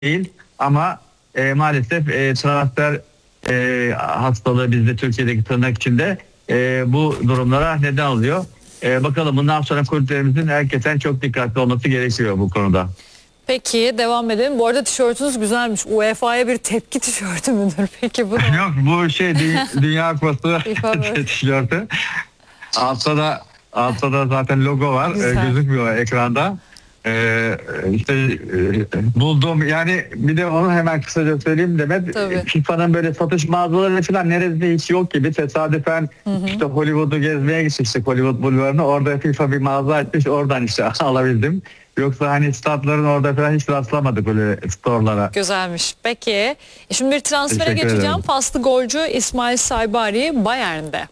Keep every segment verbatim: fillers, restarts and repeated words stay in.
değil ama e, maalesef e, transfer e, hastalığı bizde Türkiye'deki tırnak içinde e, bu durumlara neden oluyor. E, bakalım bundan sonra kulüplerimizin herkesten çok dikkatli olması gerekiyor bu konuda. Peki devam edelim. Bu arada tişörtünüz güzelmiş. U E F A'ya bir tepki tişörtü müdür? Peki bu da... Yok, bu şey dü- Dünya Kupası tişörtü. Altta da altta da zaten logo var. E, gözükmüyor ekranda. Ee, işte e, buldum yani, bir de onu hemen kısaca söyleyeyim Demet. FIFA'nın böyle satış mağazaları falan neredeyse hiç yok gibi, tesadüfen hı hı. işte Hollywood'u gezmeye gitmiştik, Hollywood bulvarını, orada FIFA bir mağaza açmış, oradan işte alabildim. Yoksa hani statların orada falan hiç rastlamadık öyle store'lara. Güzelmiş. Peki şimdi bir transfere geçeceğim. Faslı golcü İsmail Saybari Bayern'de.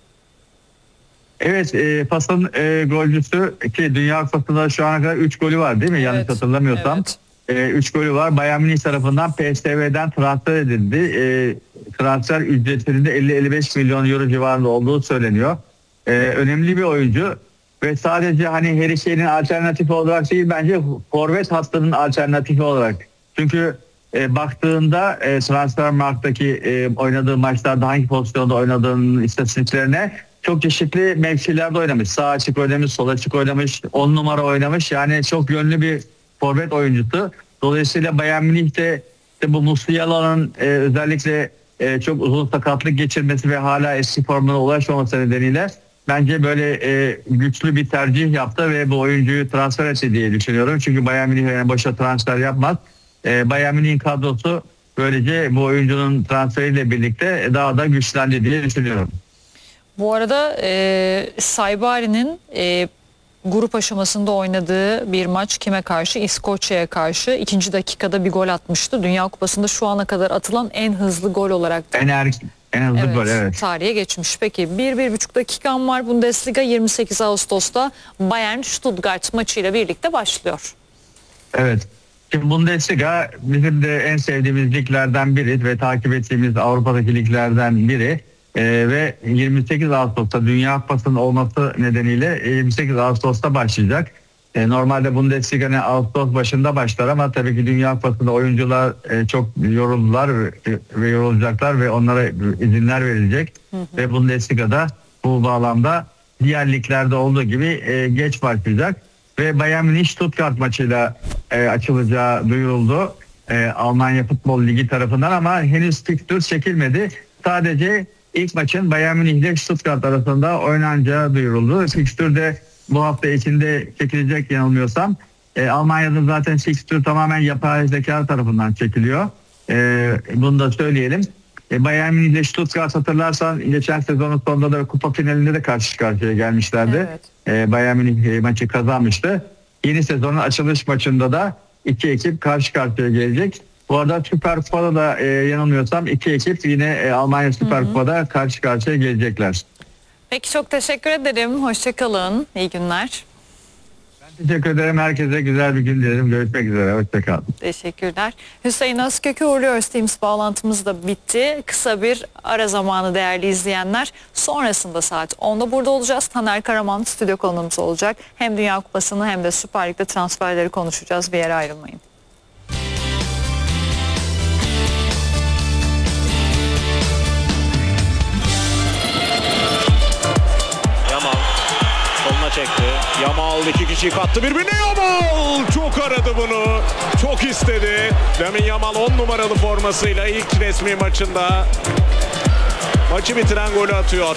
Evet, e, Fas'ın e, golcüsü ki Dünya Kupası'nda şu ana kadar üç golü var değil mi? Evet, yanlış hatırlamıyorsam. üç evet. e, golü var. Bayern Münih tarafından P S V'den transfer edildi. E, transfer ücretinin de elli elli beş milyon euro civarında olduğu söyleniyor. E, önemli bir oyuncu ve sadece hani Harry Kane'in alternatifi olarak değil, bence forvet hattının alternatifi olarak. Çünkü e, baktığında e, Transfermarkt'taki e, oynadığı maçlarda hangi pozisyonda oynadığının istatistiklerine çok çeşitli mevkilerde oynamış. Sağ açık oynamış, sol açık oynamış, on numara oynamış. Yani çok yönlü bir forvet oyuncusu. Dolayısıyla Bayern Münih'te işte bu Musiala'nın e, özellikle e, çok uzun sakatlık geçirmesi ve hala eski formuna ulaşmaması nedeniyle bence böyle e, güçlü bir tercih yaptı ve bu oyuncuyu transfer etti diye düşünüyorum. Çünkü Bayern Münih yani boşa transfer yapmaz. E, Bayern Münih'in kadrosu böylece bu oyuncunun transferiyle birlikte daha da güçlendi diye düşünüyorum. Bu arada e, Saybari'nin e, grup aşamasında oynadığı bir maç kime karşı? İskoçya'ya karşı ikinci dakikada bir gol atmıştı. Dünya Kupası'nda şu ana kadar atılan en hızlı gol olarak da. En, er, en hızlı evet, gol, evet. Tarihe geçmiş. Peki bir bir buçuk dakikam var. Bundesliga yirmi sekiz Ağustos'ta Bayern Stuttgart maçıyla birlikte başlıyor. Evet. Şimdi Bundesliga bizim de en sevdiğimiz liglerden biri ve takip ettiğimiz Avrupa'daki liglerden biri. Ee, ve yirmi sekiz Ağustos'ta Dünya Kupası'nın olması nedeniyle yirmi sekiz Ağustos'ta başlayacak. Ee, normalde Bundesliga'nın Ağustos başında başlar ama tabii ki Dünya Kupası'nda oyuncular e, çok yoruldular ve, ve yorulacaklar ve onlara izinler verilecek. Hı hı. Ve Bundesliga'da bu bağlamda diğer liglerde olduğu gibi e, geç başlayacak. Ve Bayern Münih Stuttgart maçıyla e, açılacağı duyuruldu. E, Almanya Futbol Ligi tarafından ama henüz fikstür çekilmedi. Sadece İlk maçın Bayern Münih ile Stuttgart arasında oynanacağı duyuruldu. Fikstür de bu hafta içinde çekilecek yanılmıyorsam. E, Almanya'da zaten fikstür tamamen yapay zeka tarafından çekiliyor. E, bunu da söyleyelim. E, Bayern Münih ile Stuttgart, hatırlarsan geçen sezonun sonunda da kupa finalinde de karşı karşıya gelmişlerdi. Evet. E, Bayern Münih maçı kazanmıştı. Yeni sezonun açılış maçında da iki ekip karşı karşıya gelecek. Bu arada Süper Kupa'da da e, yanılmıyorsam iki ekip yine e, Almanya Süper Kupa'da karşı karşıya gelecekler. Peki çok teşekkür ederim. Hoşçakalın. İyi günler. Ben teşekkür ederim. Herkese güzel bir gün dilerim. Görüşmek üzere. Hoşçakalın. Teşekkürler. Hüseyin Özkök'ü uğurluyoruz. Teams bağlantımız da bitti. Kısa bir ara zamanı değerli izleyenler. Sonrasında saat onda burada olacağız. Taner Karaman stüdyo konuğumuz olacak. Hem Dünya Kupası'nı hem de Süper Lig'de transferleri konuşacağız. Bir yere ayrılmayın. Çekti. Yamal iki kişiyi kattı birbirine. Yamal çok aradı bunu. Çok istedi. Lamine Yamal on numaralı formasıyla ilk resmi maçında maçı bitiren golü atıyor.